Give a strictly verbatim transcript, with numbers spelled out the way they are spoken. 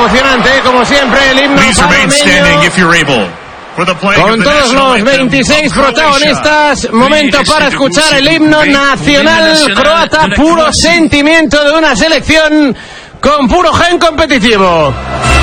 emocionante, como siempre, el himno panameño. Con todos los veintiséis protagonistas, momento para escuchar el himno nacional croata, puro sentimiento de una selección con puro gen competitivo.